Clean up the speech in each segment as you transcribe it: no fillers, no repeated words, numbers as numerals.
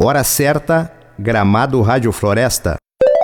Hora certa, Gramado Rádio Floresta.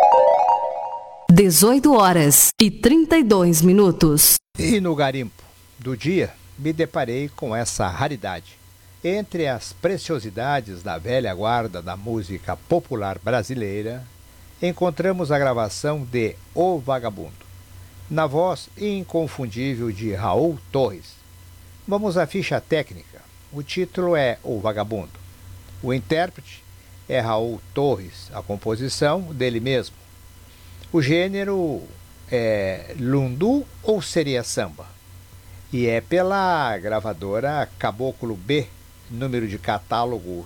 18h32. E no garimpo do dia, me deparei com essa raridade. Entre as preciosidades da velha guarda da música popular brasileira, encontramos a gravação de O Vagabundo, na voz inconfundível de Raul Torres. Vamos à ficha técnica. O título é O Vagabundo. O intérprete é Raul Torres, a composição dele mesmo. O gênero é lundu ou seria samba? E é pela gravadora Caboclo B, número de catálogo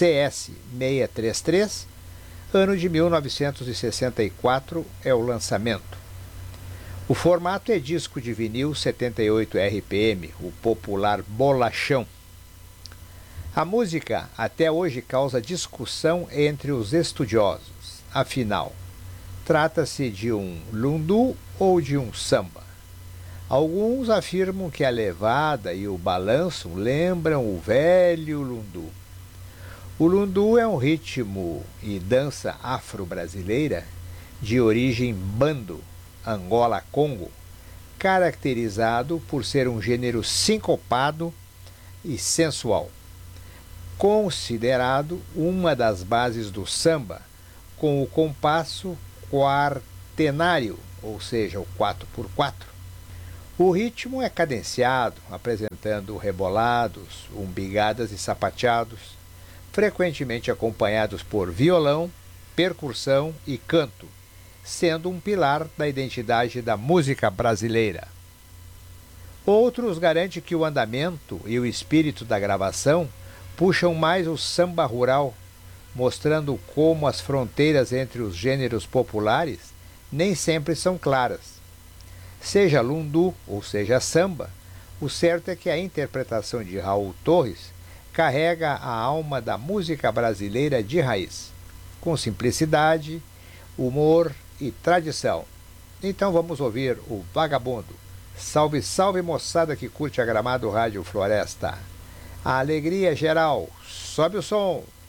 CS633, ano de 1964 é o lançamento. O formato é disco de vinil 78 RPM, o popular bolachão. A música até hoje causa discussão entre os estudiosos. Afinal, trata-se de um lundu ou de um samba? Alguns afirmam que a levada e o balanço lembram o velho lundu. O lundu é um ritmo e dança afro-brasileira de origem bando, Angola-Congo, caracterizado por ser um gênero sincopado e sensual. Considerado uma das bases do samba, com o compasso quartenário, ou seja, o 4x4. O ritmo é cadenciado, apresentando rebolados, umbigadas e sapateados, frequentemente acompanhados por violão, percussão e canto, sendo um pilar da identidade da música brasileira. Outros garantem que o andamento e o espírito da gravação puxam mais o samba rural, mostrando como as fronteiras entre os gêneros populares nem sempre são claras. Seja lundu ou seja samba, o certo é que a interpretação de Raul Torres carrega a alma da música brasileira de raiz, com simplicidade, humor e tradição. Então vamos ouvir o Vagabundo. Salve, salve moçada que curte a Gramado Rádio Floresta. A alegria geral, sobe o som!